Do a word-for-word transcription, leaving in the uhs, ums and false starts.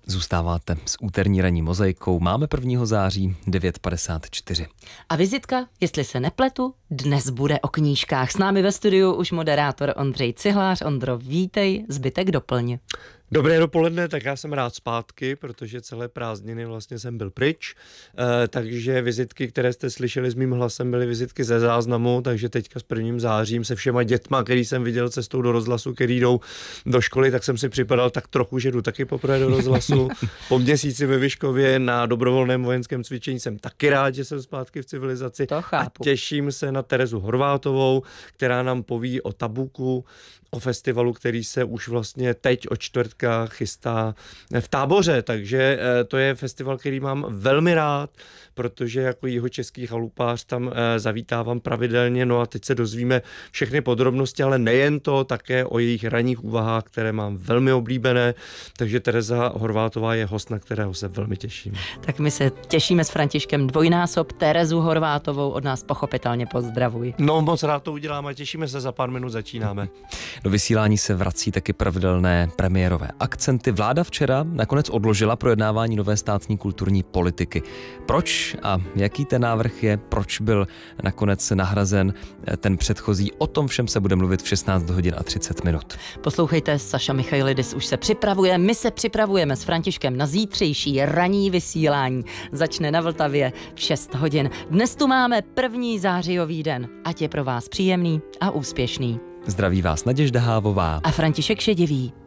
Zůstáváte s úterní ranní mozaikou. Máme prvního září devět padesát čtyři. A vizitka, jestli se nepletu, dnes bude o knížkách. S námi ve studiu už moderátor Ondřej Cihlář. Ondro, vítej, zbytek doplň. Dobré dopoledne, tak já jsem rád zpátky, protože celé prázdniny vlastně jsem byl pryč, e, takže vizitky, které jste slyšeli s mým hlasem, byly vizitky ze záznamu, takže teďka s prvním zářím se všema dětma, který jsem viděl cestou do rozhlasu, který jdou do školy, tak jsem si připadal tak trochu, že jdu taky poprvé do rozhlasu. Po měsíci ve Vyškově na dobrovolném vojenském cvičení jsem taky rád, že jsem zpátky v civilizaci. To chápu. A těším se na Terezu Horvátovou, která nám poví o Tabuku, o festivalu, který se už vlastně teď od čtvrtka chystá v Táboře, takže to je festival, který mám velmi rád, protože jako jihočeský chalupář tam zavítávám pravidelně, no a teď se dozvíme všechny podrobnosti, ale nejen to, také o jejich ranních úvahách, které mám velmi oblíbené, takže Tereza Horvátová je host, na kterého se velmi těším. Tak my se těšíme s Františkem dvojnásob, Terezu Horvátovou od nás pochopitelně pozdravuj. No moc rád to uděláme, těšíme se, za pár minut začínáme. Do vysílání se vrací taky pravidelné premiérové akcenty. Vláda včera nakonec odložila projednávání nové státní kulturní politiky. Proč a jaký ten návrh je, proč byl nakonec nahrazen ten předchozí, o tom všem se bude mluvit v šestnáct hodin a třicet minut. Poslouchejte, Saša Michailidis už se připravuje, my se připravujeme s Františkem na zítřejší ranní vysílání. Začne na Vltavě v šest hodin. Dnes tu máme první zářijový den, ať je pro vás příjemný a úspěšný. Zdraví vás Naděžda Hávová a František Šedivý.